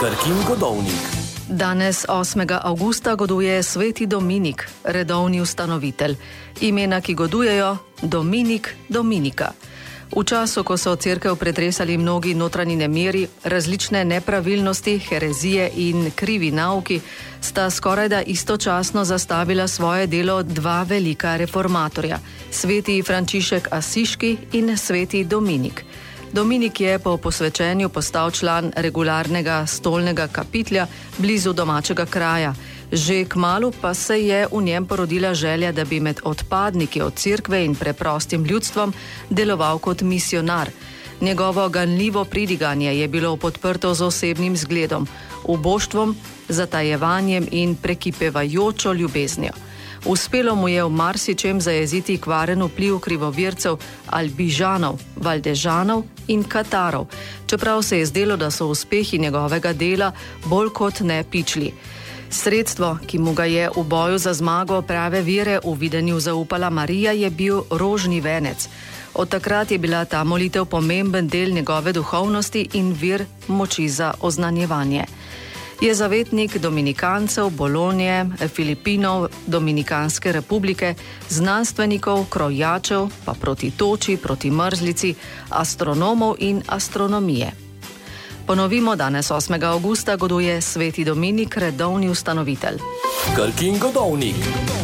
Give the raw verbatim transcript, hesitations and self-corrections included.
Krkin godovnik. Danes, osmega avgusta, goduje sveti Dominik, redovni ustanovitelj. Imena, ki godujejo: Dominik, Dominika. V času, ko so cerkev pretresali mnogi notranji nemiri, različne nepravilnosti, herezije in krivi nauki, sta skorajda istočasno zastavila svoje delo dva velika reformatorja, sveti Frančišek Asiški in sveti Dominik. Dominik je po posvečenju postal član regularnega stolnega kapitlja blizu domačega kraja. Že kmalu pa se je v njem porodila želja, da bi med odpadniki od cerkve in preprostim ljudstvom deloval kot misionar. Njegovo ganljivo pridiganje je bilo podprto z osebnim zgledom, uboštvom, zatajevanjem in prekipevajočo ljubeznijo. Uspelo mu je v marsičem zajeziti kvaren vpliv krivovircev, albižanov, valdežanov in katarov, čeprav se je zdelo, da so uspehi njegovega dela bolj kot ne pičli. Sredstvo, ki mu ga je v boju za zmago prave vere v videnju zaupala Marija, je bil rožni venec. Od takrat je bila ta molitev pomemben del njegove duhovnosti in vir moči za oznanjevanje. Je zavetnik dominikancev, Bolonje, Filipinov, Dominikanske republike, znanstvenikov, krojačev, pa proti toči, proti mrzlici, astronomov in astronomije. Ponovimo, danes, osmega avgusta, goduje sveti Dominik, redovni ustanovitelj. Krkin godovnik.